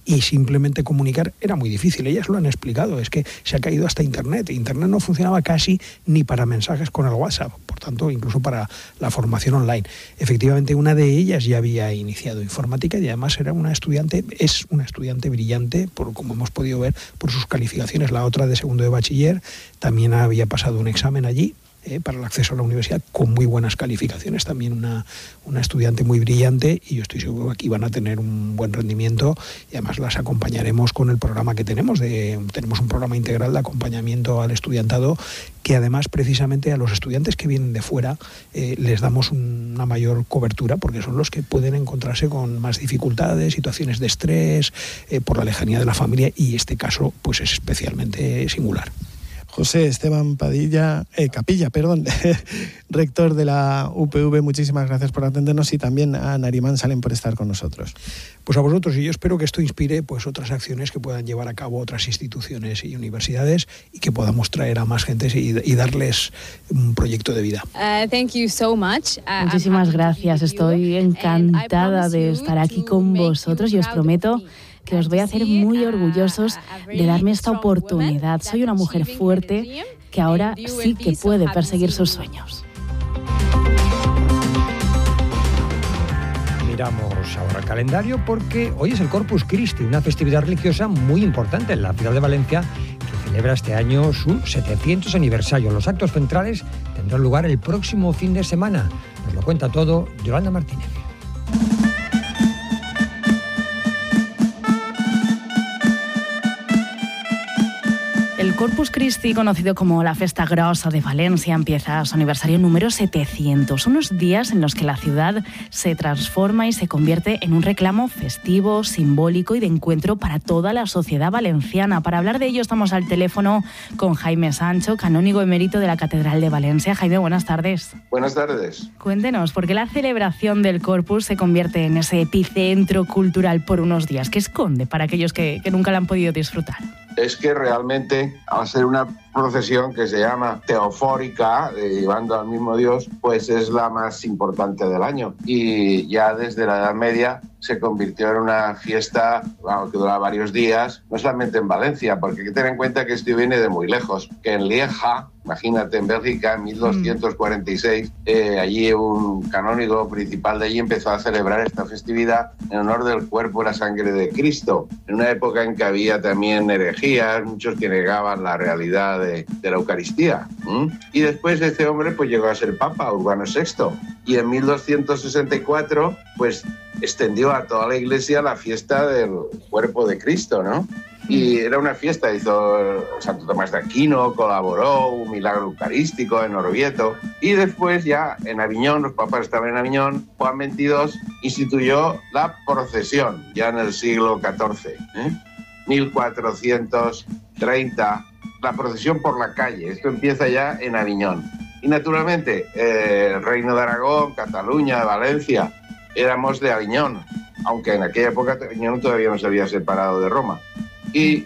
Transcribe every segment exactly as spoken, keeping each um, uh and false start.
y simplemente comunicar era muy difícil. Ellas lo han explicado, es que se ha caído hasta Internet. Internet no funcionaba casi ni para mensajes con el WhatsApp, por tanto, incluso para la formación online. Efectivamente, una de ellas ya había iniciado informática y además era una estudiante, es una estudiante brillante, por como hemos podido ver por sus calificaciones. La otra de segundo de bachiller también había pasado un examen allí Eh, para el acceso a la universidad con muy buenas calificaciones, también una, una estudiante muy brillante, y yo estoy seguro que aquí van a tener un buen rendimiento, y además las acompañaremos con el programa que tenemos. De, tenemos un programa integral de acompañamiento al estudiantado, que además precisamente a los estudiantes que vienen de fuera eh, les damos una mayor cobertura, porque son los que pueden encontrarse con más dificultades, situaciones de estrés, eh, por la lejanía de la familia, y este caso pues es especialmente singular. José Esteban Padilla, eh, Capilla, perdón, rector de la U P V, muchísimas gracias por atendernos, y también a Narimán Salem por estar con nosotros. Pues a vosotros, y yo espero que esto inspire pues otras acciones que puedan llevar a cabo otras instituciones y universidades, y que podamos traer a más gente y, y darles un proyecto de vida. Uh, thank you so much. Uh, Muchísimas gracias, estoy encantada de estar aquí con vosotros, y os prometo que os voy a hacer muy orgullosos de darme esta oportunidad. Soy una mujer fuerte que ahora sí que puede perseguir sus sueños. Miramos ahora el calendario, porque hoy es el Corpus Christi, una festividad religiosa muy importante en la ciudad de Valencia, que celebra este año su setecientos aniversario. Los actos centrales tendrán lugar el próximo fin de semana. Nos lo cuenta todo Yolanda Martínez. El Corpus Christi, conocido como la Festa Grossa de Valencia, empieza su aniversario número setecientos, unos días en los que la ciudad se transforma y se convierte en un reclamo festivo, simbólico y de encuentro para toda la sociedad valenciana. Para hablar de ello estamos al teléfono con Jaime Sancho, canónigo emérito de la Catedral de Valencia. Jaime, buenas tardes. Buenas tardes. Cuéntenos, ¿por qué la celebración del Corpus se convierte en ese epicentro cultural por unos días? ¿Qué esconde para aquellos que, que nunca la han podido disfrutar? Es que realmente, al ser una procesión que se llama teofórica, eh, llevando al mismo Dios, pues es la más importante del año. Y ya desde la Edad Media se convirtió en una fiesta, bueno, que dura varios días, no solamente en Valencia, porque hay que tener en cuenta que esto viene de muy lejos, que en Lieja, imagínate, en Bélgica, en mil doscientos cuarenta y seis, eh, allí un canónigo principal de allí empezó a celebrar esta festividad en honor del cuerpo y la sangre de Cristo, en una época en que había también herejías, muchos que negaban la realidad de, de la Eucaristía. ¿Mm? Y después este hombre pues llegó a ser Papa, Urbano sexto, y en mil doscientos sesenta y cuatro pues extendió a toda la Iglesia la fiesta del cuerpo de Cristo, ¿no? Y era una fiesta, hizo Santo Tomás de Aquino, colaboró, un milagro eucarístico en Orvieto, y después ya en Aviñón, los papas estaban en Aviñón, Juan veintidós instituyó la procesión, ya en el siglo catorce, ¿eh? mil cuatrocientos treinta, la procesión por la calle, esto empieza ya en Aviñón. Y naturalmente, eh, el Reino de Aragón, Cataluña, Valencia, éramos de Aviñón, aunque en aquella época Aviñón todavía no se había separado de Roma. Y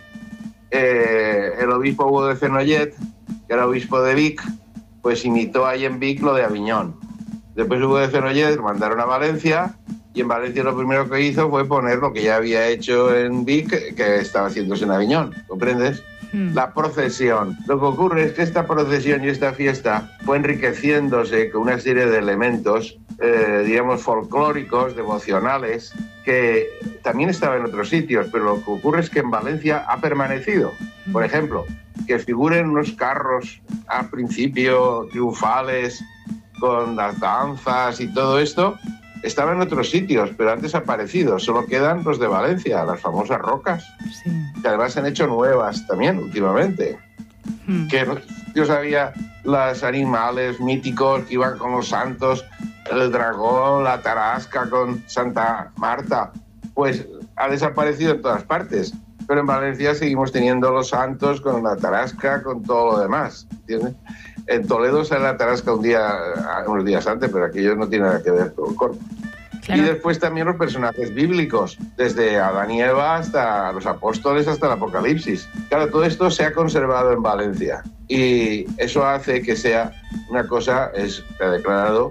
eh, el obispo Hugo de Fenollet, que era obispo de Vic, pues imitó ahí en Vic lo de Aviñón. Después Hugo de Fenollet lo mandaron a Valencia, y en Valencia lo primero que hizo fue poner lo que ya había hecho en Vic, que estaba haciéndose en Aviñón, ¿comprendes? Mm. La procesión. Lo que ocurre es que esta procesión y esta fiesta fue enriqueciéndose con una serie de elementos, eh, digamos, folclóricos, devocionales, que también estaba en otros sitios, pero lo que ocurre es que en Valencia ha permanecido. Por ejemplo, que figuren unos carros al principio triunfales con las danzas y todo esto, estaba en otros sitios, pero han desaparecido. Solo quedan los de Valencia, las famosas rocas, sí, que además se han hecho nuevas también últimamente. Hmm. Que yo sabía los animales míticos que iban con los santos, el dragón, la tarasca con Santa Marta, pues ha desaparecido en todas partes. Pero en Valencia seguimos teniendo los santos con la tarasca, con todo lo demás, ¿entiendes? En Toledo sale la tarasca un día, unos días antes, pero aquello no tiene nada que ver con el Corpus. Claro. Y después también los personajes bíblicos, desde Adán y Eva hasta los apóstoles, hasta el Apocalipsis. Claro, todo esto se ha conservado en Valencia y eso hace que sea una cosa, es se ha declarado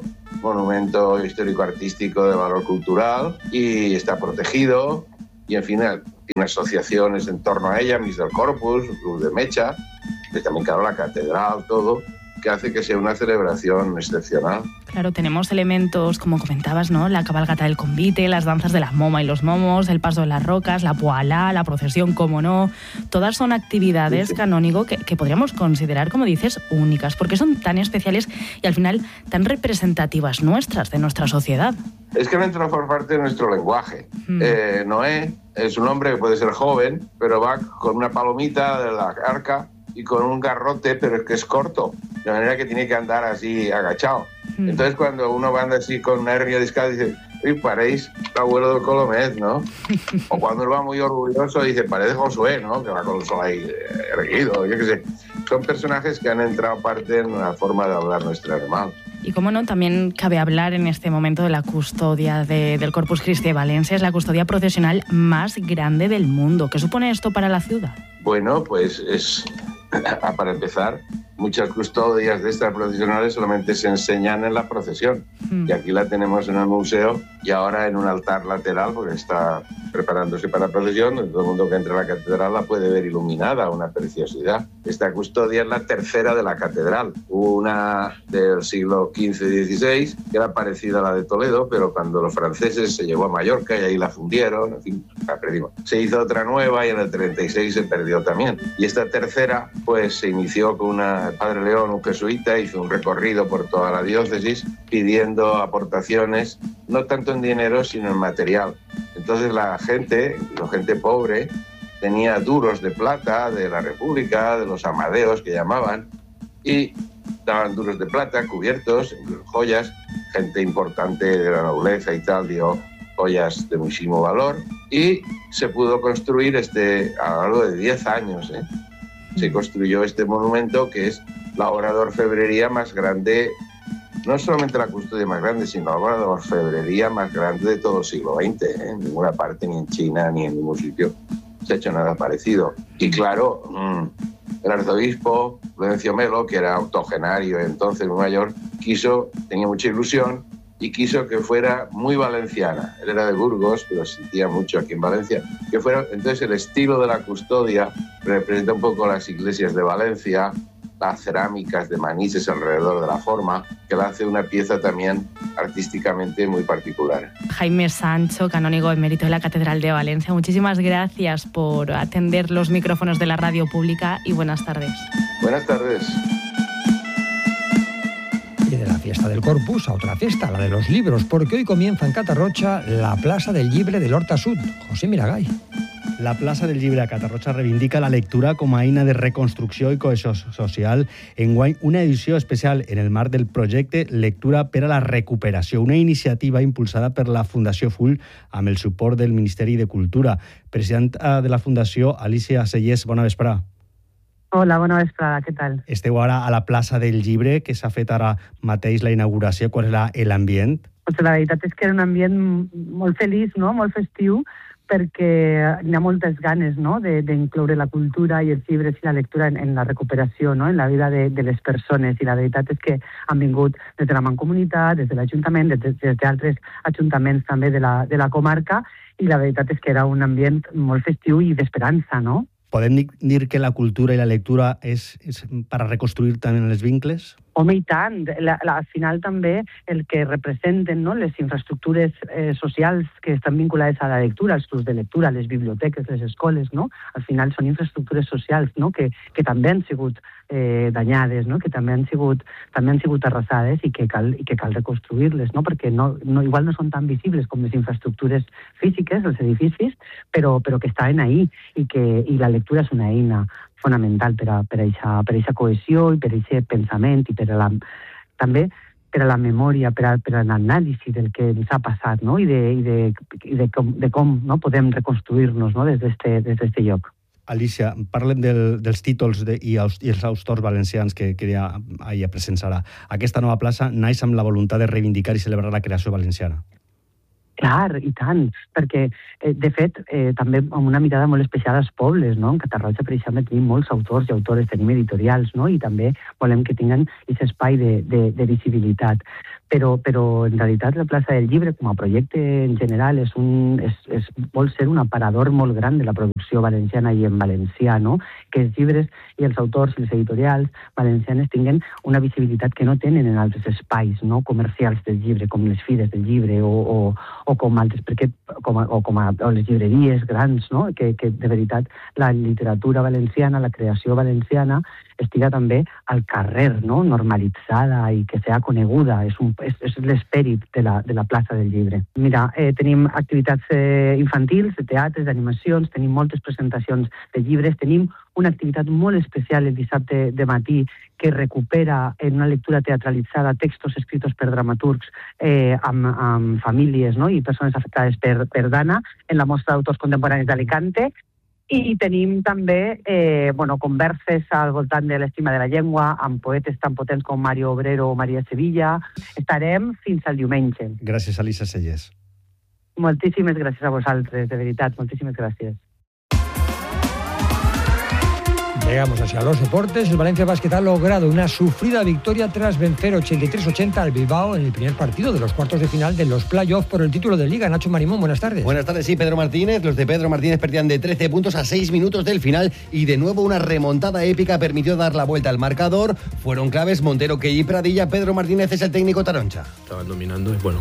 monumento histórico-artístico de valor cultural y está protegido. Y en fin, tiene asociaciones en torno a ella, Mis del Corpus, Club de Mecha, y también, claro, la catedral, todo, que hace que sea una celebración excepcional. Claro, tenemos elementos, como comentabas, ¿no? La cabalgata del convite, las danzas de la moma y los momos, el paso de las rocas, la poalá, la procesión, como no. Todas son actividades, sí, sí. canónigo, que, que podríamos considerar, como dices, únicas, porque son tan especiales y al final tan representativas nuestras, de nuestra sociedad. Es que no entra por parte de nuestro lenguaje. Mm. Eh, Noé es un hombre que puede ser joven, pero va con una palomita de la arca y con un garrote, pero es que es corto, de manera que tiene que andar así agachado. Mm. Entonces cuando uno va andando así con una hernia discal, dice, uy, paréis el abuelo del Colomet, ¿no? O cuando él va muy orgulloso, dice, parece Josué, ¿no? Que va con el sol ahí erguido, yo qué sé. Son personajes que han entrado parte en la forma de hablar nuestra normal. Y cómo no, también cabe hablar en este momento de la custodia de, del Corpus Christi de Valencia. Es la custodia procesional más grande del mundo. ¿Qué supone esto para la ciudad? Bueno, pues es, para empezar, muchas custodias de estas procesionales solamente se enseñan en la procesión. Mm. Y aquí la tenemos en el museo y ahora en un altar lateral, porque está preparándose para la procesión. Todo el mundo que entra a la catedral la puede ver iluminada, una preciosidad. Esta custodia es la tercera de la catedral. Una del siglo quince y dieciséis, que era parecida a la de Toledo, pero cuando los franceses se llevó a Mallorca y ahí la fundieron, en fin, la perdimos. Se hizo otra nueva y en el treinta y seis se perdió también. Y esta tercera, pues se inició con una, el padre León, un jesuita, hizo un recorrido por toda la diócesis pidiendo aportaciones, no tanto en dinero, sino en material. Entonces la gente, la gente pobre, tenía duros de plata de la República, de los amadeos que llamaban, y daban duros de plata, cubiertos, joyas. Gente importante de la nobleza y tal dio joyas de muchísimo valor, y se pudo construir este, a lo largo de diez años, ¿eh? Se construyó este monumento, que es la obra de orfebrería más grande, no solamente la custodia más grande, sino la obra de orfebrería más grande de todo el siglo veinte. ¿eh? En ninguna parte, ni en China, ni en ningún sitio, se ha hecho nada parecido. Y claro, el arzobispo Prudencio Melo, que era octogenario entonces muy mayor, quiso, tenía mucha ilusión y quiso que fuera muy valenciana. Él era de Burgos, pero sentía mucho aquí en Valencia. Que fuera, entonces el estilo de la custodia representa un poco las iglesias de Valencia, las cerámicas de Manises alrededor de la forma, que la hace una pieza también artísticamente muy particular. Jaime Sancho, canónigo emérito de la Catedral de Valencia, muchísimas gracias por atender los micrófonos de la radio pública y buenas tardes. Buenas tardes. Y de la fiesta del Corpus a otra fiesta, la de los libros, porque hoy comienza en Catarrocha la Plaça del Llibre de l'Horta Sud. José Miragay. La plaça del Llibre a Catarroja reivindica la lectura com a eina de reconstrucció i cohesió social. Enguany, una edició especial en el marc del projecte Lectura per a la Recuperació, una iniciativa impulsada per la Fundació Full amb el suport del Ministeri de Cultura. Presidenta de la Fundació, Alicia Sellés, bona vesprada. Hola, bona vesprada, què tal? Esteu ara a la plaça del Llibre, que s'ha fet ara mateix la inauguració. Qual és l'ambient? Pues la veritat és que era un ambient molt feliç, no? Molt festiu, perquè hi ha moltes ganes, no? d'incloure la cultura i els llibres i la lectura en, en la recuperació, no? en la vida de, de les persones. I la veritat és que han vingut des de la Mancomunitat, des de l'Ajuntament, des, des d'altres ajuntaments també de la, de la comarca, i la veritat és que era un ambient molt festiu i d'esperança, no? Podem dir que la cultura i la lectura és, és per a reconstruir també els vincles? Home, i tant. La, la, al final també el que representen, no, les infraestructures eh, socials que estan vinculades a la lectura, els clubs de lectura, les biblioteques, les escoles, no? Al final són infraestructures socials, no? que, que també han sigut eh, danyades, no? que també han sigut, també han sigut arrasades i que cal, i que cal reconstruir-les, no? perquè no, no, igual no són tan visibles com les infraestructures físiques, els edificis, però, però que estaven ahí i que i la lectura és una eina fonamental per a, per a eixa, per a eixa cohesió i per a eixe pensament i per a la, també per a la memòria, per a, per a l'anàlisi del que ens ha passat, no? I de, i de, i de com, de com no? podem reconstruir-nos, no? des d'este des d'este lloc. Alicia, parlem del, dels títols de, i, els, i els autors valencians que, que ja, ja presents ara. Aquesta nova plaça naix amb la voluntat de reivindicar i celebrar la creació valenciana. Clar, i tant, perquè, eh, de fet, eh, també amb una mirada molt especial als pobles, no? En Catarroja, per exemple, tenim molts autors i autores, tenim editorials, no? I també volem que tinguen aquest espai de, de, de visibilitat. però, però en realitat la plaça del Llibre com a projecte en general és un, és, és, vol ser un aparador molt gran de la producció valenciana i en valencià, no? Que els llibres i els autors i les editorials valencianes tinguen una visibilitat que no tenen en altres espais, no? Comercials del llibre, com les fires del llibre o, o, o com altres, perquè, com a, o com a o les llibreries grans, no? Que, que de veritat la literatura valenciana, la creació valenciana estiga també al carrer, no? Normalitzada i que sea coneguda. És, un, és, és l'esperit de la, de la plaça del Llibre. Mira, eh, tenim activitats eh, infantils, de teatres, d'animacions, tenim moltes presentacions de llibres, tenim una activitat molt especial el dissabte de matí que recupera en una lectura teatralitzada textos escritos per dramaturgs eh, amb, amb famílies, no? I persones afectades per, per Dana en la mostra d'autors contemporanis d'Alicante. I tenim també eh, bueno, converses al voltant de l'estima de la llengua amb poetes tan potents com Mario Obrero o Maria Sevilla. Estarem fins al diumenge. Gràcies, Elisa Selles. Moltíssimes gràcies a vosaltres, de veritat, moltíssimes gràcies. Llegamos hacia los deportes. El Valencia Basket ha logrado una sufrida victoria tras vencer ochenta y tres ochenta al Bilbao en el primer partido de los cuartos de final de los playoffs por el título de Liga. Nacho Marimón, buenas tardes. Buenas tardes, sí, Pedro Martínez. Los de Pedro Martínez perdían de trece puntos a seis minutos del final y de nuevo una remontada épica permitió dar la vuelta al marcador. Fueron claves Montero, Key y Pradilla. Pedro Martínez es el técnico taroncha. Estaban dominando y bueno,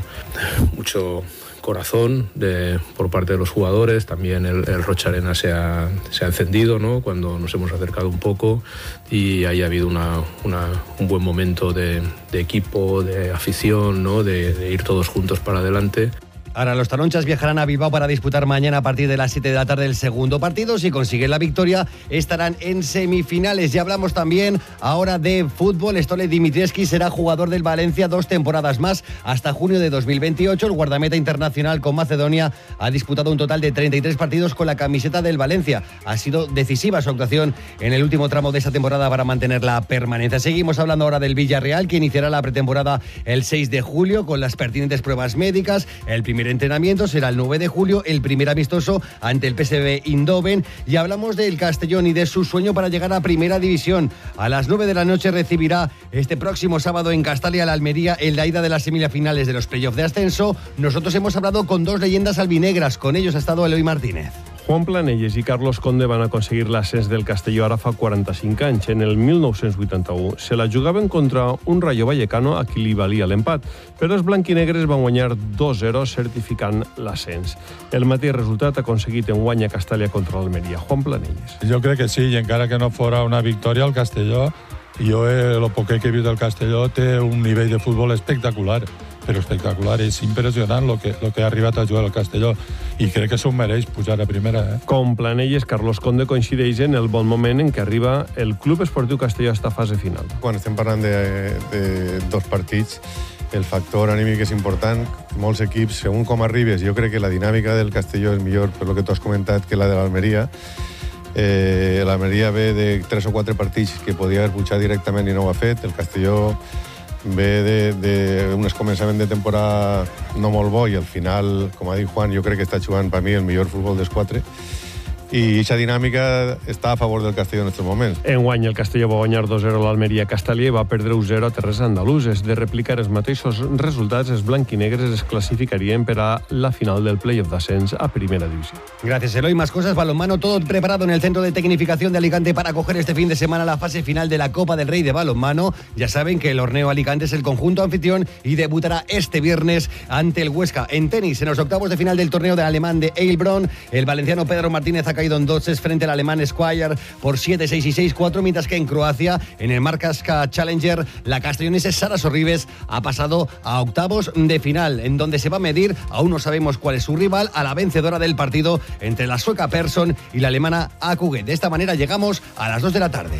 mucho corazón de, por parte de los jugadores. También el, el Rocha Arena se ha, se ha encendido, ¿no? Cuando nos hemos acercado un poco y ahí ha habido una, una, un buen momento de, de equipo, de afición, ¿no? De, de ir todos juntos para adelante. Ahora los taronchas viajarán a Bilbao para disputar mañana a partir de las siete de la tarde el segundo partido. Si consiguen la victoria, estarán en semifinales. Ya hablamos también ahora de fútbol. Stole Dimitrievski será jugador del Valencia dos temporadas más hasta junio de dos mil veintiocho. El guardameta internacional con Macedonia ha disputado un total de treinta y tres partidos con la camiseta del Valencia. Ha sido decisiva su actuación en el último tramo de esta temporada para mantener la permanencia. Seguimos hablando ahora del Villarreal, que iniciará la pretemporada el seis de julio con las pertinentes pruebas médicas. El primer entrenamiento será el nueve de julio, el primer amistoso ante el P S V Eindhoven. Y hablamos del Castellón y de su sueño para llegar a Primera División. A las nueve de la noche recibirá este próximo sábado en Castalia la Almería en la ida de las semifinales de los playoffs de ascenso. Nosotros hemos hablado con dos leyendas albinegras. Con ellos ha estado Eloi Martínez. Juan Planelles i Carlos Conde van aconseguir l'ascens del Castelló ara fa quaranta-cinc anys. En el mil nou-cents vuitanta-u se la jugaven contra un Rayo Vallecano a qui li valia l'empat, però els blanquinegres van guanyar dos zero certificant l'ascens. El mateix resultat ha aconseguit en guany a Castalla contra l'Almeria. Juan Planelles. Jo crec que sí, i encara que no fora una victòria, el Castelló, jo el poc que he vist del Castelló té un nivell de futbol espectacular. Però espectacular, és impressionant el que, lo que ha arribat a jugar el Castelló i crec que s'ho mereix pujar a primera. Eh? Com Planelles, Carlos Conde coincideix en el bon moment en què arriba el Club Esportiu Castelló a esta fase final. Quan estem parlant de, de dos partits, el factor anímic és important. Molts equips, segons com arribes, jo crec que la dinàmica del Castelló és millor, per lo que tu has comentat, que la de l'Almeria. Eh, L'Almeria ve de tres o quatre partits que podia haver pujat directament i no ho ha fet. El Castelló ve d'uns començaments de temporada no molt bo i al final, com ha dit Juan, jo crec que està jugant per mi el millor futbol dels quatre i aquesta dinàmica està a favor del Castelló en aquests moments. Enguany el Castelló va guanyar dos zero a l'Almeria Castelló i va perdre un zero a terres andaluses. De replicar els mateixos resultats, els blanquinegres es clasificarien per a la final del playoff d'ascens a Primera División. Gracias, Eloy. Más cosas. Balonmano, todo preparado en el Centro de Tecnificación de Alicante para acoger este fin de semana la fase final de la Copa del Rey de Balonmano. Ya saben que el Horneo Alicante es el conjunto anfitrión y debutará este viernes ante el Huesca. En tenis, en los octavos de final del torneo del alemán de Heilbronn, el valenciano Pedro Martínez ha caído en doses frente al alemán Squire por siete seis y seis cuatro, mientras que en Croacia, en el Markaska Challenger, la castellonense Sara Sorribes ha pasado a octavos de final, en donde se va a medir, aún no sabemos cuál es su rival, a la vencedora del partido entre la sueca Persson y la alemana Akuge. De esta manera llegamos a las dos de la tarde.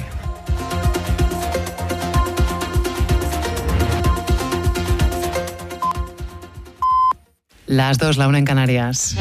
Las dos, la una en Canarias.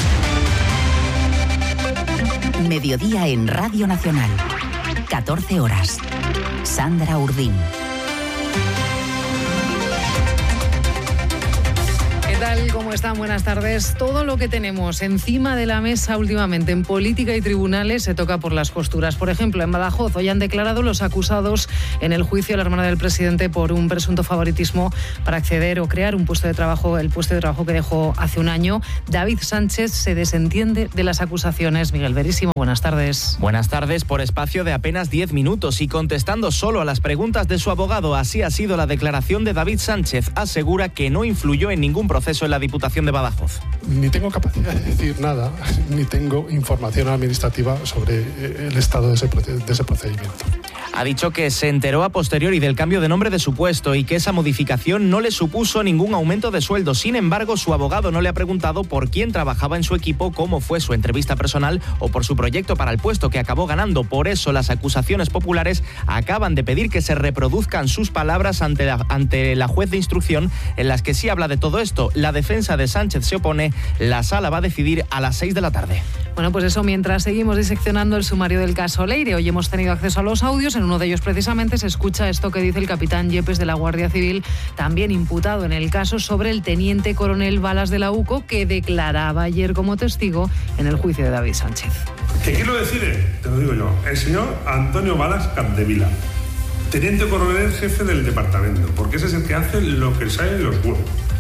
Mediodía en Radio Nacional. catorce horas. Sandra Urdín. ¿Qué tal? tal? ¿Cómo están? Buenas tardes. Todo lo que tenemos encima de la mesa últimamente en política y tribunales se toca por las costuras. Por ejemplo, en Badajoz hoy han declarado los acusados en el juicio a la hermana del presidente por un presunto favoritismo para acceder o crear un puesto de trabajo, el puesto de trabajo que dejó hace un año. David Sánchez se desentiende de las acusaciones. Miguel Verísimo, buenas tardes. Buenas tardes. Por espacio de apenas diez minutos y contestando solo a las preguntas de su abogado, así ha sido la declaración de David Sánchez. Asegura que no influyó en ningún proceso en la Diputación de Badajoz. Ni tengo capacidad de decir nada, ni tengo información administrativa sobre el estado de ese, de ese procedimiento. Ha dicho que se enteró a posteriori del cambio de nombre de su puesto y que esa modificación no le supuso ningún aumento de sueldo. Sin embargo, su abogado no le ha preguntado por quién trabajaba en su equipo, cómo fue su entrevista personal o por su proyecto para el puesto que acabó ganando. Por eso, las acusaciones populares acaban de pedir que se reproduzcan sus palabras ante la, ante la juez de instrucción, en las que sí habla de todo esto. La defensa de Sánchez se opone. La sala va a decidir a las seis de la tarde. Bueno, pues eso, mientras seguimos diseccionando el sumario del caso Leire. Hoy hemos tenido acceso a los audios. En uno de ellos, precisamente, se escucha esto que dice el capitán Yepes de la Guardia Civil, también imputado en el caso, sobre el teniente coronel Balas de la U C O, que declaraba ayer como testigo en el juicio de David Sánchez. ¿Que quién lo decide? Te lo digo yo. El señor Antonio Balas Capdevila, teniente coronel jefe del departamento, porque ese es el que hace lo que sale en los huevos.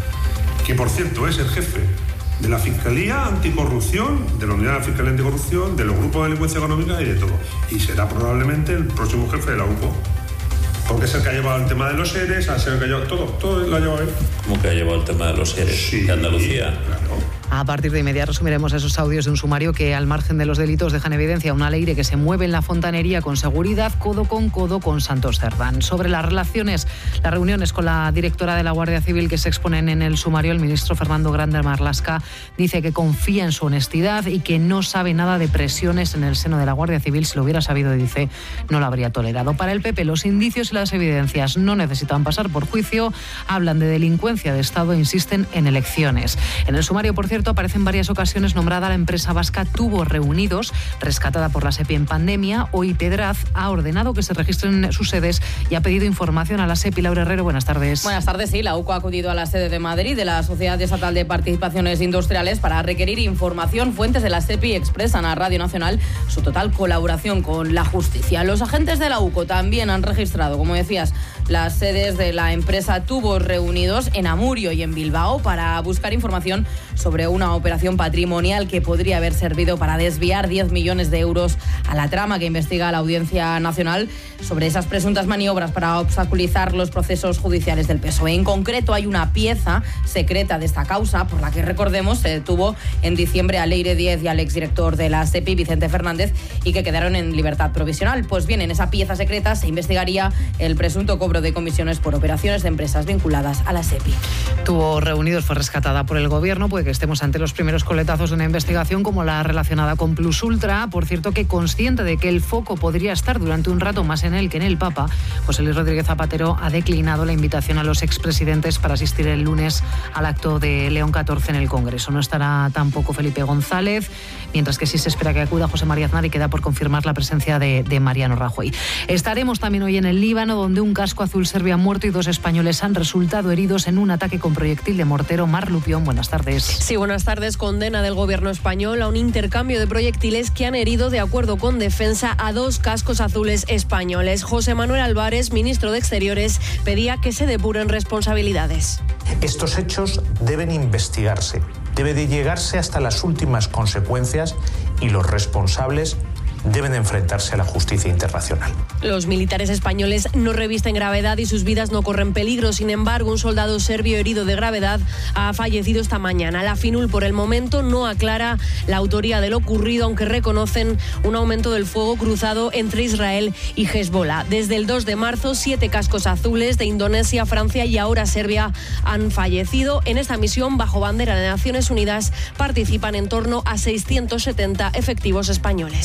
Que, por cierto, es el jefe de la Fiscalía Anticorrupción, de la Unidad de la Fiscalía Anticorrupción, de los grupos de delincuencia económica y de todo. Y será probablemente el próximo jefe de la U C O. Porque es el que ha llevado el tema de los ERES, ha sido el que ha llevado todo, todo lo ha llevado él. ¿Cómo que ha llevado el tema de los ERES? Sí, de Andalucía. Claro. A partir de inmediato resumiremos esos audios de un sumario que, al margen de los delitos, dejan evidencia una Leire que se mueve en la fontanería con seguridad, codo con codo con Santos Cerdán. Sobre las relaciones, las reuniones con la directora de la Guardia Civil que se exponen en el sumario, el ministro Fernando Grande Marlaska dice que confía en su honestidad y que no sabe nada de presiones en el seno de la Guardia Civil. Si lo hubiera sabido, dice, no lo habría tolerado. Para el P P, los indicios y las evidencias no necesitan pasar por juicio. Hablan de delincuencia de Estado e insisten en elecciones. En el sumario, por cierto, aparece en varias ocasiones nombrada la empresa vasca Tubos Reunidos, rescatada por la SEPI en pandemia. Hoy Pedraz ha ordenado que se registren sus sedes y ha pedido información a la SEPI. Laura Herrero, buenas tardes. Buenas tardes, sí. La U C O ha acudido a la sede de Madrid de la Sociedad Estatal de Participaciones Industriales para requerir información. Fuentes de la SEPI expresan a Radio Nacional su total colaboración con la justicia. Los agentes de la U C O también han registrado, como decías, las sedes de la empresa Tubos Reunidos en Amurio y en Bilbao para buscar información sobre una operación patrimonial que podría haber servido para desviar diez millones de euros a la trama que investiga la Audiencia Nacional sobre esas presuntas maniobras para obstaculizar los procesos judiciales del P S O E. En concreto, hay una pieza secreta de esta causa por la que, recordemos, se detuvo en diciembre a Leire Díez y al exdirector de la SEPI, Vicente Fernández, y que quedaron en libertad provisional. Pues bien, en esa pieza secreta se investigaría el presunto cobro de comisiones por operaciones de empresas vinculadas a la SEPI. Tubos Reunidos fue rescatada por el Gobierno. Puede que estemos ante los primeros coletazos de una investigación como la relacionada con Plus Ultra. Por cierto, que consciente de que el foco podría estar durante un rato más en él que en el Papa, José Luis Rodríguez Zapatero ha declinado la invitación a los expresidentes para asistir el lunes al acto de León catorce en el Congreso. No estará tampoco Felipe González, mientras que sí se espera que acuda José María Aznar y queda por confirmar la presencia de, de Mariano Rajoy. Estaremos también hoy en el Líbano, donde un casco azul serbio ha muerto y dos españoles han resultado heridos en un ataque con proyectil de mortero. Mar Lupión, buenas tardes. Sí, buenas tardes. Condena del gobierno español a un intercambio de proyectiles que han herido, de acuerdo con Defensa, a dos cascos azules españoles. José Manuel Álvarez, ministro de Exteriores, pedía que se depuren responsabilidades. Estos hechos deben investigarse, debe de llegarse hasta las últimas consecuencias y los responsables deben enfrentarse a la justicia internacional. Los militares españoles no revisten gravedad y sus vidas no corren peligro. Sin embargo, un soldado serbio herido de gravedad ha fallecido esta mañana. La FINUL, por el momento, no aclara la autoría de lo ocurrido, aunque reconocen un aumento del fuego cruzado entre Israel y Hezbollah. Desde el dos de marzo, siete cascos azules de Indonesia, Francia y ahora Serbia han fallecido. En esta misión, bajo bandera de Naciones Unidas, participan en torno a seiscientos setenta efectivos españoles. Gracias.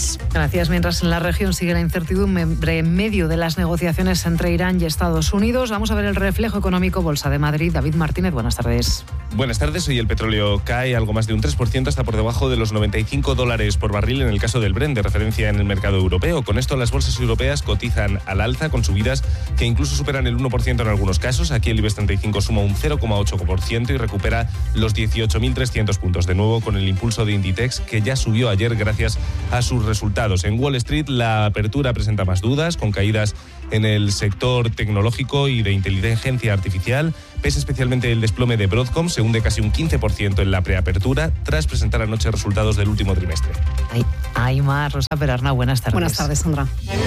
Gracias. Mientras en la región sigue la incertidumbre en medio de las negociaciones entre Irán y Estados Unidos, vamos a ver el reflejo económico. Bolsa de Madrid. David Martínez, buenas tardes. Buenas tardes. Hoy el petróleo cae algo más de un tres por ciento, hasta por debajo de los noventa y cinco dólares por barril en el caso del Brent, de referencia en el mercado europeo. Con esto las bolsas europeas cotizan al alza, con subidas que incluso superan el uno por ciento en algunos casos. Aquí el IBEX treinta y cinco suma un cero coma ocho por ciento y recupera los dieciocho mil trescientos puntos, de nuevo con el impulso de Inditex, que ya subió ayer gracias a sus resultados. En Wall Street la apertura presenta más dudas, con caídas en el sector tecnológico y de inteligencia artificial. Pese especialmente el desplome de Broadcom, se hunde casi un quince por ciento en la preapertura tras presentar anoche resultados del último trimestre. Hay, hay más. Rosa Perarna, buenas tardes. Buenas tardes, Sandra.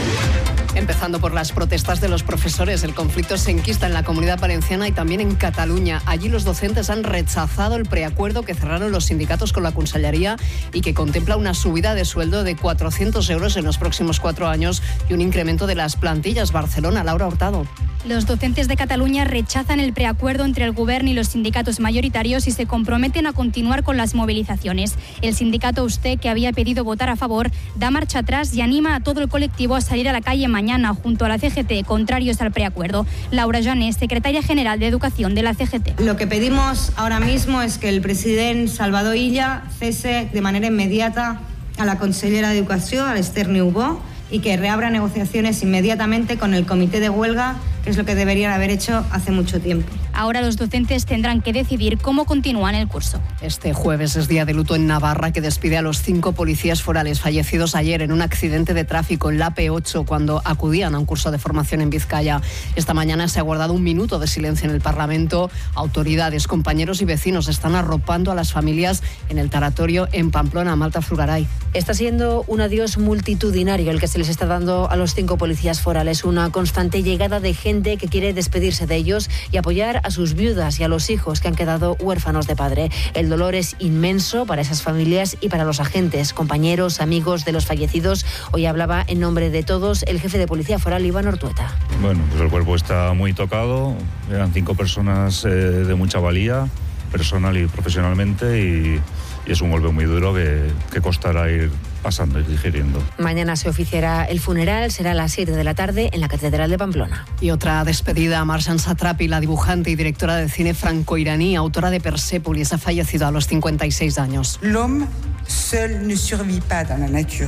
Empezando por las protestas de los profesores, el conflicto se enquista en la Comunidad Valenciana y también en Cataluña. Allí los docentes han rechazado el preacuerdo que cerraron los sindicatos con la Consellería y que contempla una subida de sueldo de cuatrocientos euros en los próximos cuatro años y un incremento de las plantillas. Barcelona, Laura Hurtado. Los docentes de Cataluña rechazan el preacuerdo entre el Govern y los sindicatos mayoritarios y se comprometen a continuar con las movilizaciones. El sindicato USTE, que había pedido votar a favor, da marcha atrás y anima a todo el colectivo a salir a la calle mañana junto a la C G T, contrarios al preacuerdo. Laura Janés, secretaria general de Educación de la C G T. Lo que pedimos ahora mismo es que el presidente Salvador Illa cese de manera inmediata a la consellera de Educación, a l'Esther Niubó, y que reabra negociaciones inmediatamente con el comité de huelga, que es lo que deberían haber hecho hace mucho tiempo. Ahora los docentes tendrán que decidir cómo continúan el curso. Este jueves es día de luto en Navarra, que despide a los cinco policías forales fallecidos ayer en un accidente de tráfico en la A P ocho cuando acudían a un curso de formación en Vizcaya. Esta mañana se ha guardado un minuto de silencio en el Parlamento. Autoridades, compañeros y vecinos están arropando a las familias en el tanatorio en Pamplona. Malta Frugaray. Está siendo un adiós multitudinario el que se les está dando a los cinco policías forales, una constante llegada de gente que quiere despedirse de ellos y apoyar a sus viudas y a los hijos que han quedado huérfanos de padre. El dolor es inmenso para esas familias y para los agentes, compañeros, amigos de los fallecidos. Hoy hablaba en nombre de todos el jefe de Policía Foral, Iván Ortueta. Bueno, pues el cuerpo está muy tocado, eran cinco personas eh, de mucha valía, personal y profesionalmente, y, y es un golpe muy duro que, que costará ir pasando y digiriendo. Mañana se oficiará el funeral, será a las siete de la tarde en la Catedral de Pamplona. Y otra despedida a Marjan Satrapi, la dibujante y directora de cine franco-iraní, autora de Persépolis, ha fallecido a los cincuenta y seis años. L'homme seul ne survit pas dans la nature.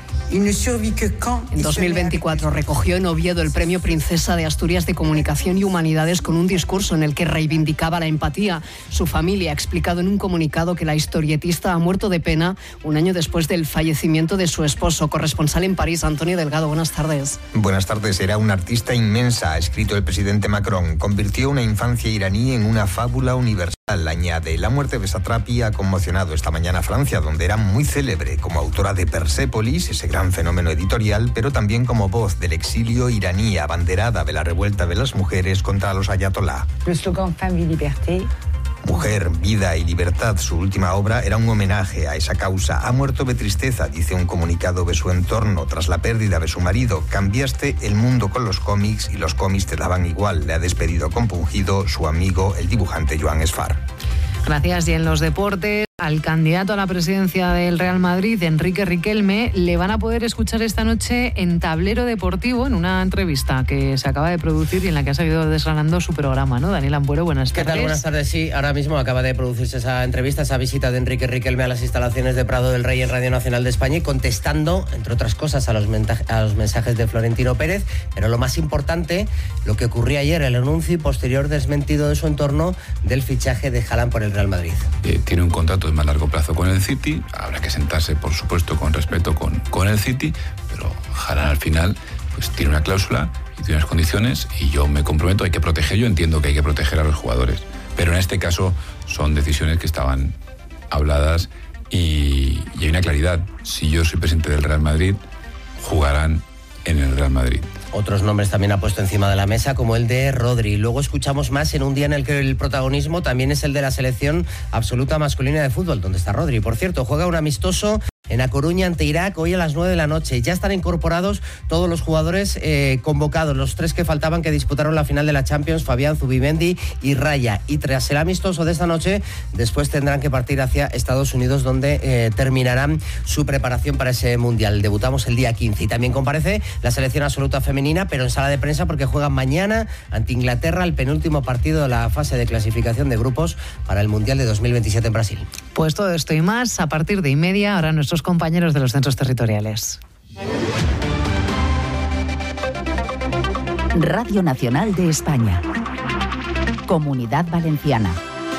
En dos mil veinticuatro recogió en Oviedo el Premio Princesa de Asturias de Comunicación y Humanidades con un discurso en el que reivindicaba la empatía. Su familia ha explicado en un comunicado que la historietista ha muerto de pena un año después del fallecimiento de su esposo. Corresponsal en París, Antonio Delgado, buenas tardes. Buenas tardes. Era una artista inmensa, ha escrito el presidente Macron. Convirtió una infancia iraní en una fábula universal. Añade, la muerte de Satrapi ha conmocionado esta mañana a Francia, donde era muy célebre como autora de Persépolis, ese gran fenómeno editorial, pero también como voz del exilio iraní, abanderada de la revuelta de las mujeres contra los ayatolá. El slogan Femme, Vie, Liberté. Mujer, vida y libertad, su última obra, era un homenaje a esa causa. Ha muerto de tristeza, dice un comunicado de su entorno, tras la pérdida de su marido. Cambiaste el mundo con los cómics y los cómics te daban igual. Le ha despedido compungido su amigo, el dibujante Joan Esfar. Gracias. Y en los deportes, al candidato a la presidencia del Real Madrid, Enrique Riquelme, le van a poder escuchar esta noche en Tablero Deportivo, en una entrevista que se acaba de producir y en la que ha seguido desgranando su programa, ¿no? Daniel Ampuero, buenas tardes. ¿Qué tal? Buenas tardes. Sí, ahora mismo acaba de producirse esa entrevista, esa visita de Enrique Riquelme a las instalaciones de Prado del Rey en Radio Nacional de España, y contestando, entre otras cosas, a los, a los mensajes de Florentino Pérez, pero lo más importante, lo que ocurría ayer, el anuncio y posterior desmentido de su entorno del fichaje de Haaland por el Real Madrid. Eh, tiene un contrato de más largo plazo con el City, habrá que sentarse, por supuesto, con respeto con, con el City, pero Haaland al final pues tiene una cláusula y tiene unas condiciones, y yo me comprometo, hay que proteger, yo entiendo que hay que proteger a los jugadores, pero en este caso son decisiones que estaban habladas y, y hay una claridad. Si yo soy presidente del Real Madrid, jugarán en el Real Madrid. Otros nombres también ha puesto encima de la mesa, como el de Rodri. Luego escuchamos más en un día en el que el protagonismo también es el de la selección absoluta masculina de fútbol, donde está Rodri. Por cierto, juega un amistoso en A Coruña ante Irak hoy a las nueve de la noche. Ya están incorporados todos los jugadores eh, convocados, los tres que faltaban que disputaron la final de la Champions, Fabián, Zubimendi y Raya. Y tras el amistoso de esta noche, después tendrán que partir hacia Estados Unidos, donde eh, terminarán su preparación para ese Mundial. Debutamos el día quince y también comparece la selección absoluta femenina, pero en sala de prensa porque juegan mañana ante Inglaterra el penúltimo partido de la fase de clasificación de grupos para el Mundial de dos mil veintisiete en Brasil. Pues todo esto y más a partir de y media, ahora nuestros compañeros de los centros territoriales. Radio Nacional de España. Comunidad Valenciana.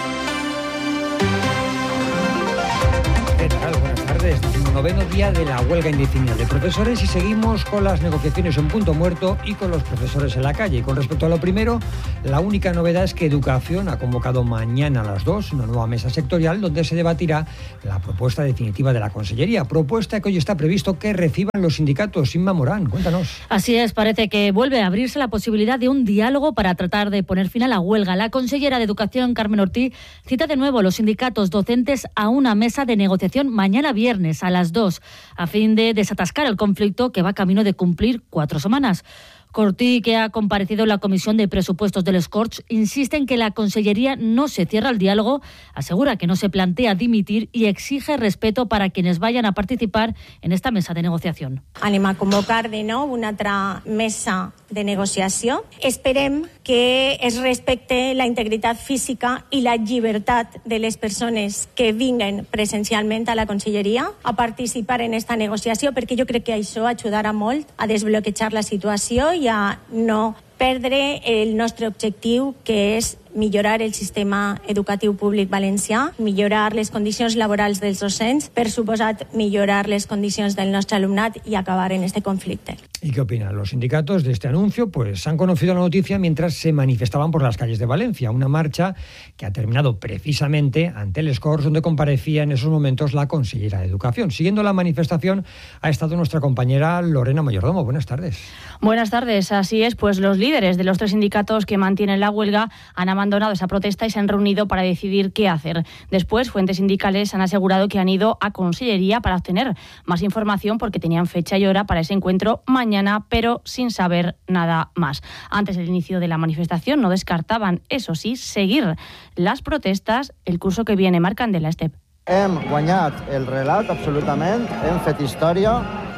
¿Qué tal? Buenas tardes. Noveno día de la huelga indefinida de profesores y seguimos con las negociaciones en punto muerto y con los profesores en la calle. Y con respecto a lo primero, la única novedad es que Educación ha convocado mañana a las dos una nueva mesa sectorial donde se debatirá la propuesta definitiva de la Consellería. Propuesta que hoy está previsto que reciban los sindicatos. Inma Morán, cuéntanos. Así es, parece que vuelve a abrirse la posibilidad de un diálogo para tratar de poner fin a la huelga. La consellera de Educación, Carmen Ortiz, cita de nuevo a los sindicatos docentes a una mesa de negociación mañana viernes a las dos, a fin de desatascar el conflicto que va camino de cumplir cuatro semanas. Cortí, que ha comparecido en la Comisión de Presupuestos del Scorch, insiste en que la Consellería no se cierra al diálogo, asegura que no se plantea dimitir y exige respeto para quienes vayan a participar en esta mesa de negociación. Anem a convocar de nou una altra mesa de negociació. Esperem que es respecte la integritat física i la llibertat de les persones que vinguen presencialment a la Conselleria a participar en esta negociació, perquè jo crec que això ajudarà molt a desbloquejar la situació i a no perdre el nostre objectiu, que és millorar el sistema educatiu públic valencià, millorar les condicions laborals dels docents, per suposat millorar les condicions del nostre alumnat i acabar en este conflicte. ¿Y qué opinan los sindicatos de este anuncio? Pues han conocido la noticia mientras se manifestaban por las calles de Valencia, una marcha que ha terminado precisamente ante el Scorch, donde comparecía en esos momentos la consellera de Educación. Siguiendo la manifestación ha estado nuestra compañera Lorena Mayordomo. Buenas tardes. Buenas tardes, así es, pues los líderes de los tres sindicatos que mantienen la huelga han abandonado esa protesta y se han reunido para decidir qué hacer. Después, fuentes sindicales han asegurado que han ido a Consellería para obtener más información porque tenían fecha y hora para ese encuentro mañana, pero sin saber nada más. Antes del inicio de la manifestación no descartaban, eso sí, seguir las protestas el curso que viene. Marc Candela, Estep. Hem guanyat el relat, absolutament, hem fet història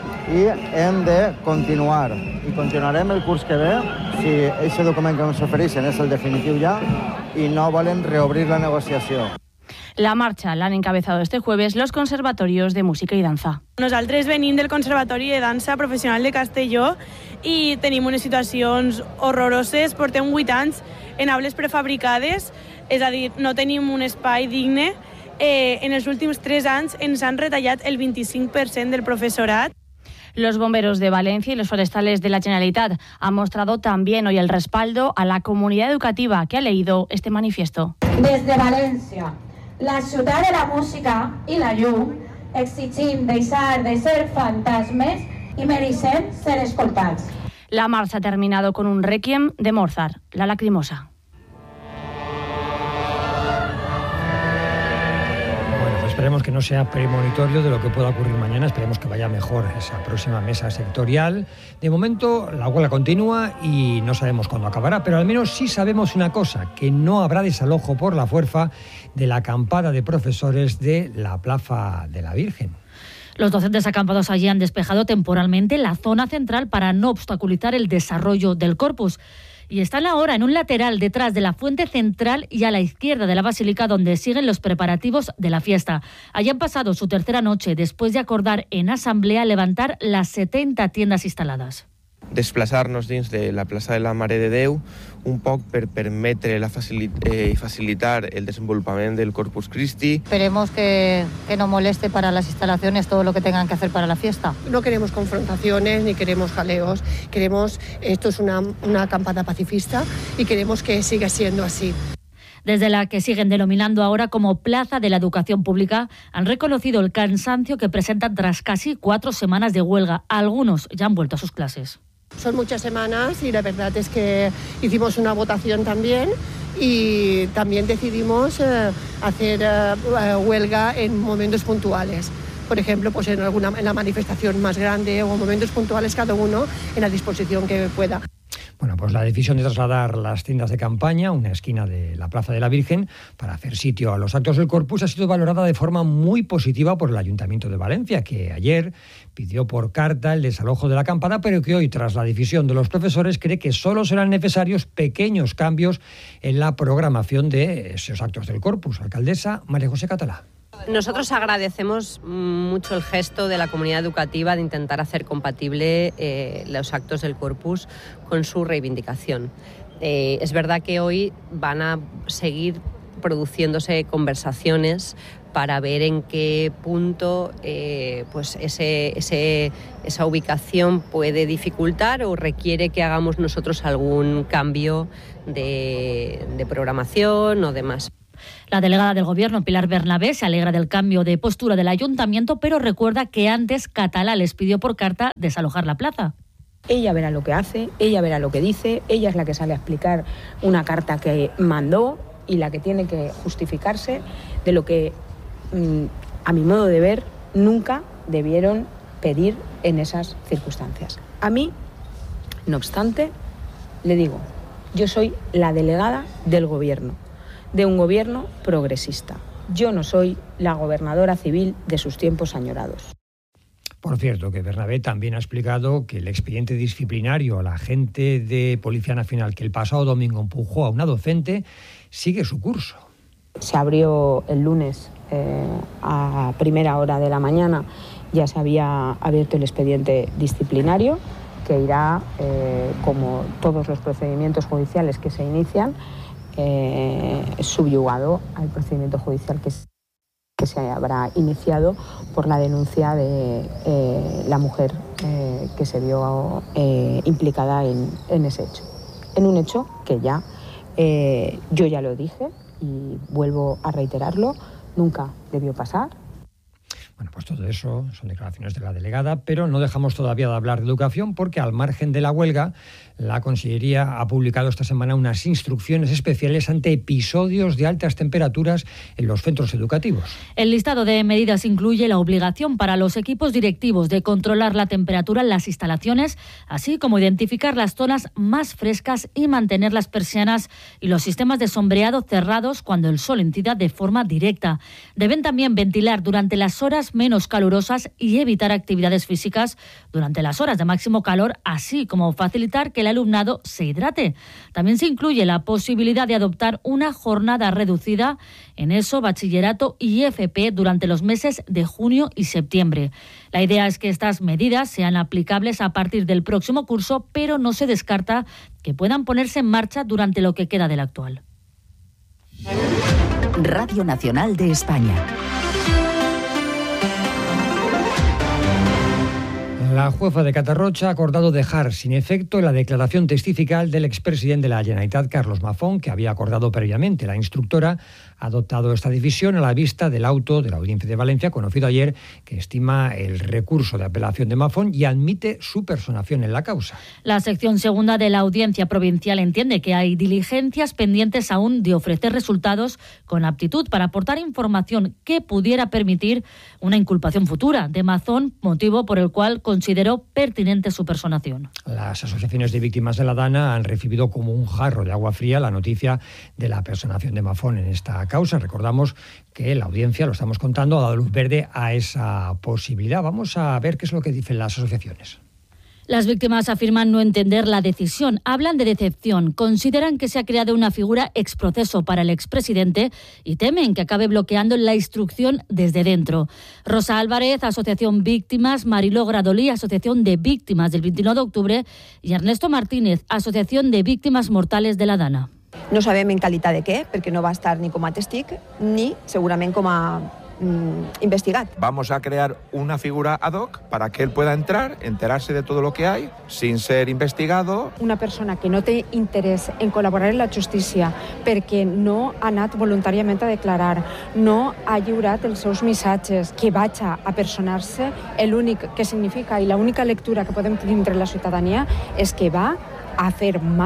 i hem de continuar. I continuarem el curs que ve si aquest document que ens ofereixen és el definitiu ja i no volen reobrir la negociació. La marcha la han encabezado este jueves los conservatorios de música y danza. Nosaltres venim del Conservatori de Dansa Professional de Castelló i tenim unes situacions horroroses. Portem vuit anys en aules prefabricades, és a dir, no tenim un espai digne. Eh, en els últims tres anys ens han retallat el vint-i-cinc per cent del professorat. Los bomberos de Valencia y los forestales de la Generalitat han mostrado también hoy el respaldo a la comunidad educativa que ha leído este manifiesto. Desde Valencia, la ciutat de la música i la llum, exigim deixar de ser fantasmes i mereixem ser escoltats. La marcha ha terminado con un requiem de Mozart, La Lacrimosa. Esperemos que no sea premonitorio de lo que pueda ocurrir mañana, esperemos que vaya mejor esa próxima mesa sectorial. De momento la huelga continúa y no sabemos cuándo acabará, pero al menos sí sabemos una cosa, que no habrá desalojo por la fuerza de la acampada de profesores de la Plaza de la Virgen. Los docentes acampados allí han despejado temporalmente la zona central para no obstaculizar el desarrollo del corpus. Y están ahora en un lateral detrás de la fuente central y a la izquierda de la basílica, donde siguen los preparativos de la fiesta. Allí han pasado su tercera noche después de acordar en asamblea levantar las setenta tiendas instaladas. Desplaçar-nos dins de la plaça de la Mare de Déu un poc per permetre la facilit eh, facilitar el desenvolupament del Corpus Christi. Esperemos que, que no moleste para las instalaciones todo lo que tengan que hacer para la fiesta. No queremos confrontaciones ni queremos jaleos. Queremos, esto es una, una acampada pacifista y queremos que siga siendo así. Desde la que siguen denominando ahora como Plaza de la Educación Pública, han reconocido el cansancio que presentan tras casi cuatro semanas de huelga. Algunos ya han vuelto a sus clases. Son muchas semanas y la verdad es que hicimos una votación también y también decidimos eh, hacer eh, huelga en momentos puntuales. por ejemplo, pues en alguna en la manifestación más grande o en momentos puntuales, cada uno en la disposición que pueda. Bueno, pues la decisión de trasladar las tiendas de campaña a una esquina de la Plaza de la Virgen para hacer sitio a los actos del Corpus ha sido valorada de forma muy positiva por el Ayuntamiento de Valencia, que ayer pidió por carta el desalojo de la acampada, pero que hoy, tras la decisión de los profesores, cree que solo serán necesarios pequeños cambios en la programación de esos actos del Corpus. Alcaldesa María José Catalá. Nosotros agradecemos mucho el gesto de la comunidad educativa de intentar hacer compatible eh, los actos del Corpus con su reivindicación. Eh, es verdad que hoy van a seguir produciéndose conversaciones para ver en qué punto eh, pues ese, ese, esa ubicación puede dificultar o requiere que hagamos nosotros algún cambio de, de programación o demás. La delegada del Gobierno, Pilar Bernabé, se alegra del cambio de postura del Ayuntamiento, pero recuerda que antes Catalá les pidió por carta desalojar la plaza. Ella verá lo que hace, ella verá lo que dice, ella es la que sale a explicar una carta que mandó y la que tiene que justificarse de lo que, a mi modo de ver, nunca debieron pedir en esas circunstancias. A mí, no obstante, le digo, yo soy la delegada del Gobierno, de un gobierno progresista. Yo no soy la gobernadora civil de sus tiempos añorados. Por cierto, que Bernabé también ha explicado que el expediente disciplinario a la agente de Policía Nacional que el pasado domingo empujó a una docente sigue su curso. Se abrió el lunes eh, a primera hora de la mañana, ya se había abierto el expediente disciplinario que irá, eh, como todos los procedimientos judiciales que se inician, Eh, subyugado al procedimiento judicial que, que se habrá iniciado por la denuncia de eh, la mujer eh, que se vio eh, implicada en, en ese hecho. En un hecho que ya, eh, yo ya lo dije y vuelvo a reiterarlo, nunca debió pasar. Bueno, pues todo eso son declaraciones de la delegada, pero no dejamos todavía de hablar de educación porque al margen de la huelga, la Consellería ha publicado esta semana unas instrucciones especiales ante episodios de altas temperaturas en los centros educativos. El listado de medidas incluye la obligación para los equipos directivos de controlar la temperatura en las instalaciones, así como identificar las zonas más frescas y mantener las persianas y los sistemas de sombreado cerrados cuando el sol incida de forma directa. Deben también ventilar durante las horas menos calurosas y evitar actividades físicas durante las horas de máximo calor, así como facilitar que el alumnado se hidrate. También se incluye la posibilidad de adoptar una jornada reducida en ESO, bachillerato y F P durante los meses de junio y septiembre. La idea es que estas medidas sean aplicables a partir del próximo curso, pero no se descarta que puedan ponerse en marcha durante lo que queda del actual. Radio Nacional de España. La jueza de Catarrocha ha acordado dejar sin efecto la declaración testifical del expresidente de la Generalitat, Carlos Mazón, que había acordado previamente. La instructora ha adoptado esta decisión a la vista del auto de la Audiencia de Valencia, conocido ayer, que estima el recurso de apelación de Mazón y admite su personación en la causa. La sección segunda de la Audiencia Provincial entiende que hay diligencias pendientes aún de ofrecer resultados con aptitud para aportar información que pudiera permitir una inculpación futura de Mazón, motivo por el cual consideró pertinente su personación. Las asociaciones de víctimas de la Dana han recibido como un jarro de agua fría la noticia de la personación de Mazón en esta causa. Recordamos que la audiencia, lo estamos contando, ha dado luz verde a esa posibilidad. Vamos a ver qué es lo que dicen las asociaciones. Las víctimas afirman no entender la decisión, hablan de decepción, consideran que se ha creado una figura exproceso para el expresidente y temen que acabe bloqueando la instrucción desde dentro. Rosa Álvarez, Asociación Víctimas, Mariló Gradolí, Asociación de Víctimas del veintinueve de octubre y Ernesto Martínez, Asociación de Víctimas Mortales de la Dana. No sabem en qualitat de què, perquè no va estar ni com a testig ni segurament com a investigat. Vamos a crear una figura ad hoc para que él pueda entrar, enterarse de todo lo que hay, sin ser investigado. Una persona que no té interès en col·laborar en la justícia perquè no ha anat voluntàriament a declarar, no ha lliurat els seus missatges, que vaig a personar-se, l'únic que significa i l'única lectura que podem tindre la ciutadania és que va a fer mal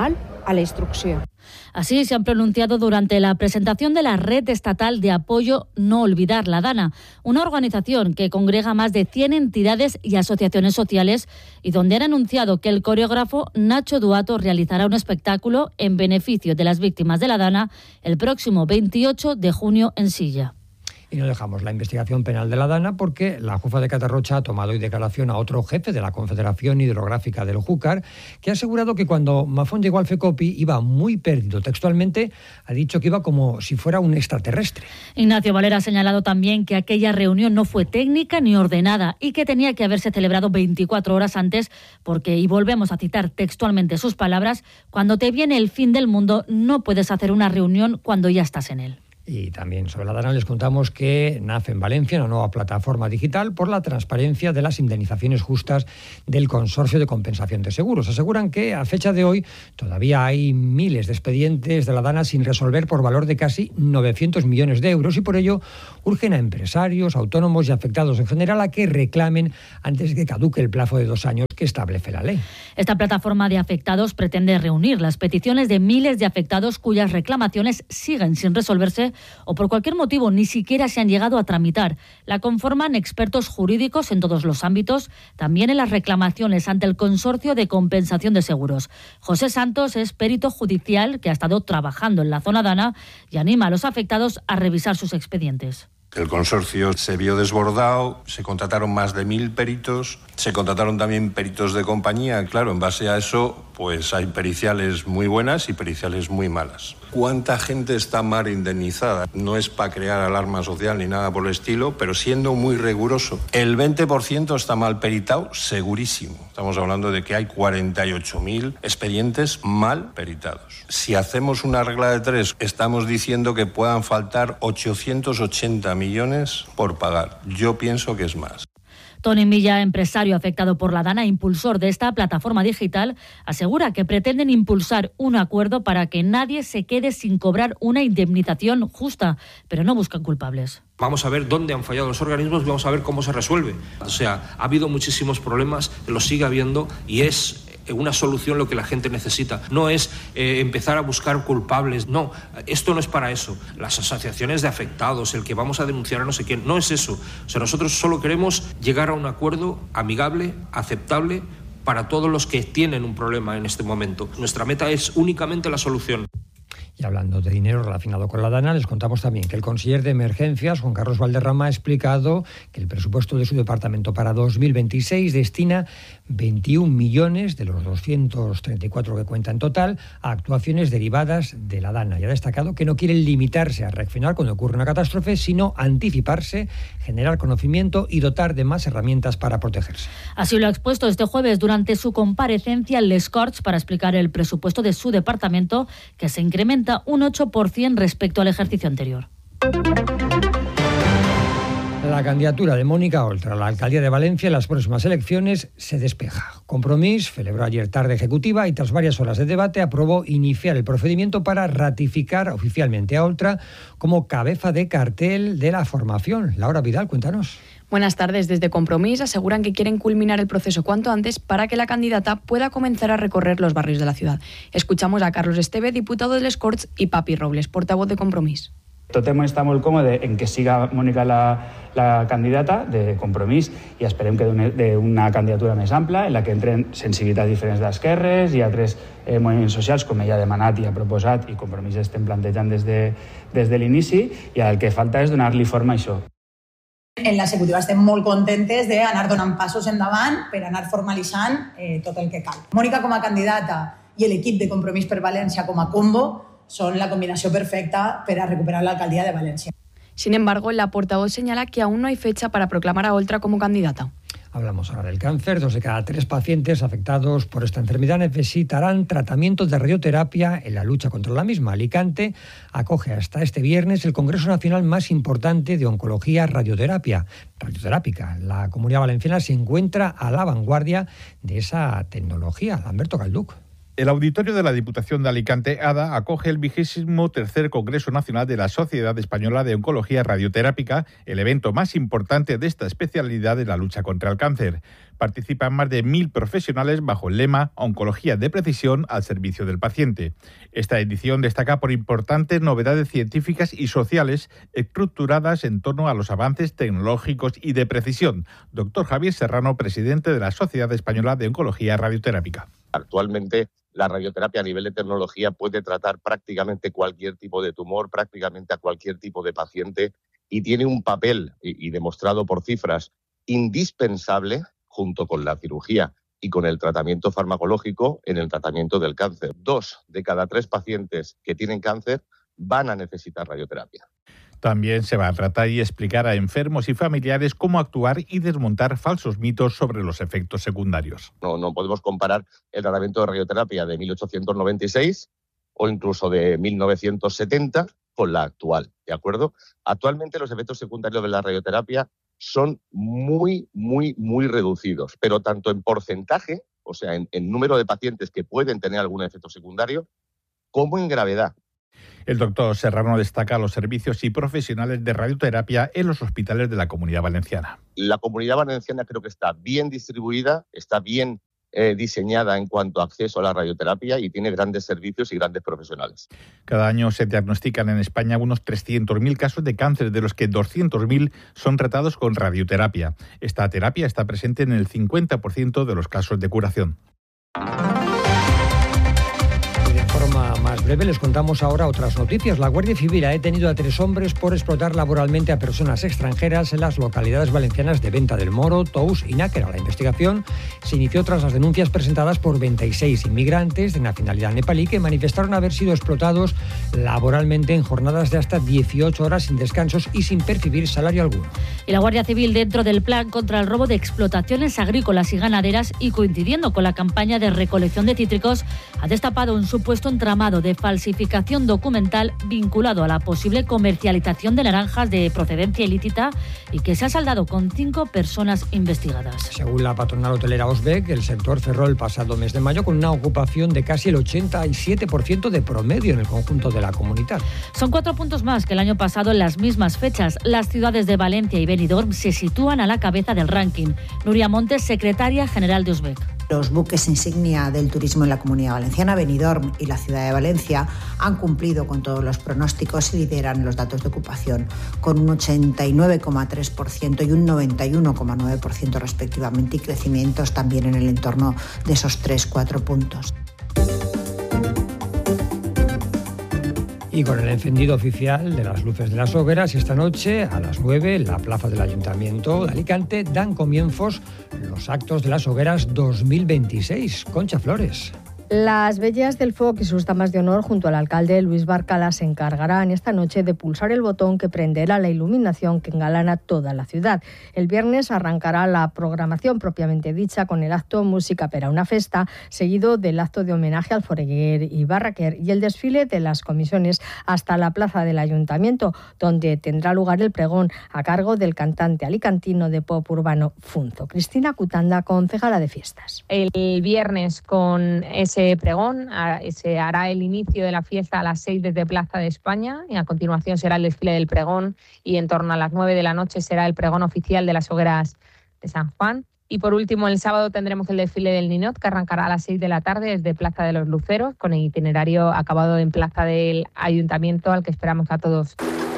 a la instrucció. Así se han pronunciado durante la presentación de la Red Estatal de Apoyo No Olvidar, la DANA, una organización que congrega más de cien entidades y asociaciones sociales y donde han anunciado que el coreógrafo Nacho Duato realizará un espectáculo en beneficio de las víctimas de la DANA el próximo veintiocho de junio en Silla. Y no dejamos la investigación penal de la DANA porque la jueza de Catarrocha ha tomado hoy declaración a otro jefe de la Confederación Hidrográfica del Júcar, que ha asegurado que cuando Mafón llegó al FECOPI iba muy perdido. Textualmente ha dicho que iba como si fuera un extraterrestre. Ignacio Valera ha señalado también que aquella reunión no fue técnica ni ordenada y que tenía que haberse celebrado veinticuatro horas antes porque, y volvemos a citar textualmente sus palabras, cuando te viene el fin del mundo no puedes hacer una reunión cuando ya estás en él. Y también sobre la DANA les contamos que nace en Valencia una nueva plataforma digital por la transparencia de las indemnizaciones justas del Consorcio de Compensación de Seguros. Aseguran que a fecha de hoy todavía hay miles de expedientes de la DANA sin resolver por valor de casi novecientos millones de euros y por ello urgen a empresarios, autónomos y afectados en general a que reclamen antes de que caduque el plazo de dos años que establece la ley. Esta plataforma de afectados pretende reunir las peticiones de miles de afectados cuyas reclamaciones siguen sin resolverse o por cualquier motivo ni siquiera se han llegado a tramitar. La conforman expertos jurídicos en todos los ámbitos, también en las reclamaciones ante el Consorcio de Compensación de Seguros. José Santos es perito judicial que ha estado trabajando en la zona DANA y anima a los afectados a revisar sus expedientes. El consorcio se vio desbordado, se contrataron más de mil peritos, se contrataron también peritos de compañía. Claro, en base a eso, pues hay periciales muy buenas y periciales muy malas. ¿Cuánta gente está mal indemnizada? No es para crear alarma social ni nada por el estilo, pero siendo muy riguroso. El veinte por ciento está mal peritado, segurísimo. Estamos hablando de que hay cuarenta y ocho mil expedientes mal peritados. Si hacemos una regla de tres, estamos diciendo que puedan faltar ochocientos ochenta millones por pagar. Yo pienso que es más. Tony Milla, empresario afectado por la DANA, impulsor de esta plataforma digital, asegura que pretenden impulsar un acuerdo para que nadie se quede sin cobrar una indemnización justa, pero no buscan culpables. Vamos a ver dónde han fallado los organismos y vamos a ver cómo se resuelve. O sea, ha habido muchísimos problemas, lo sigue habiendo y es una solución lo que la gente necesita. No es eh, empezar a buscar culpables, no, esto no es para eso. Las asociaciones de afectados, el que vamos a denunciar a no sé quién, no es eso. O sea, nosotros solo queremos llegar a un acuerdo amigable, aceptable para todos los que tienen un problema en este momento. Nuestra meta es únicamente la solución. Y hablando de dinero relacionado con la DANA, les contamos también que el conseller de Emergencias, Juan Carlos Valderrama, ha explicado que el presupuesto de su departamento para dos mil veintiséis destina veintiún millones de los doscientos treinta y cuatro que cuenta en total a actuaciones derivadas de la DANA. Y ha destacado que no quieren limitarse a reaccionar cuando ocurre una catástrofe, sino anticiparse, generar conocimiento y dotar de más herramientas para protegerse. Así lo ha expuesto este jueves durante su comparecencia en Les Corts para explicar el presupuesto de su departamento, que se incrementa un ocho por ciento respecto al ejercicio anterior. La candidatura de Mónica Oltra a la alcaldía de Valencia en las próximas elecciones se despeja. Compromís celebró ayer tarde ejecutiva y tras varias horas de debate aprobó iniciar el procedimiento para ratificar oficialmente a Oltra como cabeza de cartel de la formación. Laura Vidal, cuéntanos. Buenas tardes. Desde Compromís aseguran que quieren culminar el proceso cuanto antes para que la candidata pueda comenzar a recorrer los barrios de la ciudad. Escuchamos a Carlos Esteve, diputado de Les Corts, y Papi Robles, portavoz de Compromís. Tothom està molt còmode en que siga Mònica la, la candidata de Compromís i esperem que d'una candidatura més ampla en la que entren sensibilitats diferents d'esquerres i altres eh, moviments socials, com ella ha demanat i ha proposat i Compromís estem plantejant des de, des de l'inici, i el que falta és donar-li forma a això. En l'executiva estem molt contentes d'anar donant passos endavant per anar formalitzant eh, tot el que cal. Mònica com a candidata i l'equip de Compromís per València com a combo son la combinación perfecta para recuperar la alcaldía de Valencia. Sin embargo, la portavoz señala que aún no hay fecha para proclamar a Oltra como candidata. Hablamos ahora del cáncer. Dos de cada tres pacientes afectados por esta enfermedad necesitarán tratamiento de radioterapia en la lucha contra la misma. Alicante acoge hasta este viernes el Congreso Nacional más importante de oncología radioterapia, radioterápica. La Comunidad Valenciana se encuentra a la vanguardia de esa tecnología. Lamberto Calduc. El auditorio de la Diputación de Alicante, ADA, acoge el vigésimo tercer Congreso Nacional de la Sociedad Española de Oncología Radioterápica, el evento más importante de esta especialidad en la lucha contra el cáncer. Participan más de mil profesionales bajo el lema Oncología de precisión al servicio del paciente. Esta edición destaca por importantes novedades científicas y sociales estructuradas en torno a los avances tecnológicos y de precisión. Doctor Javier Serrano, presidente de la Sociedad Española de Oncología Radioterápica. Actualmente, la radioterapia a nivel de tecnología puede tratar prácticamente cualquier tipo de tumor, prácticamente a cualquier tipo de paciente, y tiene un papel, y, y demostrado por cifras, indispensable junto con la cirugía y con el tratamiento farmacológico en el tratamiento del cáncer. Dos de cada tres pacientes que tienen cáncer van a necesitar radioterapia. También se va a tratar y explicar a enfermos y familiares cómo actuar y desmontar falsos mitos sobre los efectos secundarios. No, no podemos comparar el tratamiento de radioterapia de mil ochocientos noventa y seis o incluso de mil novecientos setenta con la actual, ¿de acuerdo? Actualmente los efectos secundarios de la radioterapia son muy, muy, muy reducidos, pero tanto en porcentaje, o sea, en, en número de pacientes que pueden tener algún efecto secundario, como en gravedad. El doctor Serrano destaca los servicios y profesionales de radioterapia en los hospitales de la Comunidad Valenciana. La Comunidad Valenciana creo que está bien distribuida, está bien eh, diseñada en cuanto a acceso a la radioterapia y tiene grandes servicios y grandes profesionales. Cada año se diagnostican en España unos trescientos mil casos de cáncer, de los que doscientos mil son tratados con radioterapia. Esta terapia está presente en el cincuenta por ciento de los casos de curación. Más breve les contamos ahora otras noticias. La Guardia Civil ha detenido a tres hombres por explotar laboralmente a personas extranjeras en las localidades valencianas de Venta del Moro, Tous y Náquera. La investigación se inició tras las denuncias presentadas por veintiséis inmigrantes de nacionalidad nepalí que manifestaron haber sido explotados laboralmente en jornadas de hasta dieciocho horas sin descansos y sin percibir salario alguno. Y la Guardia Civil, dentro del plan contra el robo de explotaciones agrícolas y ganaderas y coincidiendo con la campaña de recolección de cítricos, ha destapado un supuesto entramado de falsificación documental vinculado a la posible comercialización de naranjas de procedencia ilícita y que se ha saldado con cinco personas investigadas. Según la patronal hotelera Osbec, el sector cerró el pasado mes de mayo con una ocupación de casi el ochenta y siete por ciento de promedio en el conjunto de la comunidad. Son cuatro puntos más que el año pasado en las mismas fechas. Las ciudades de Valencia y Benidorm se sitúan a la cabeza del ranking. Nuria Montes, secretaria general de Osbec. Los buques insignia del turismo en la Comunidad Valenciana, Benidorm y la ciudad de Valencia, han cumplido con todos los pronósticos y lideran los datos de ocupación, con un ochenta y nueve coma tres por ciento y un noventa y uno coma nueve por ciento respectivamente, y crecimientos también en el entorno de esos tres a cuatro puntos. Y con el encendido oficial de las luces de las hogueras, esta noche a las nueve en la plaza del Ayuntamiento de Alicante dan comienzos los actos de las hogueras dos mil veintiséis. Concha Flores. Las Bellas del Foc y sus damas de honor junto al alcalde Luis Barcala se encargarán esta noche de pulsar el botón que prenderá la iluminación que engalana toda la ciudad. El viernes arrancará la programación propiamente dicha con el acto Música per a una festa, seguido del acto de homenaje al Foreguer y Barraquer y el desfile de las comisiones hasta la plaza del Ayuntamiento, donde tendrá lugar el pregón a cargo del cantante alicantino de pop urbano Funzo. Cristina Cutanda, concejala de fiestas. El viernes con ese pregón se hará el inicio de la fiesta a las seis desde Plaza de España y a continuación será el desfile del pregón y en torno a las nueve de la noche será el pregón oficial de las hogueras de San Juan. Y por último, el sábado tendremos el desfile del Ninot, que arrancará a las seis de la tarde desde Plaza de los Luceros, con el itinerario acabado en Plaza del Ayuntamiento, al que esperamos a todos.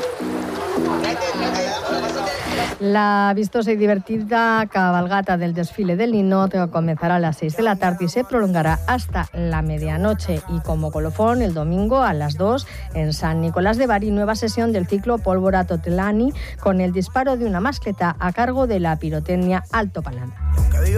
La vistosa y divertida cabalgata del desfile del Ninot comenzará a las seis de la tarde y se prolongará hasta la medianoche. Y como colofón, el domingo a las dos en San Nicolás de Bari, nueva sesión del ciclo Pólvora Totelani con el disparo de una mascleta a cargo de la pirotecnia Alto Palanda.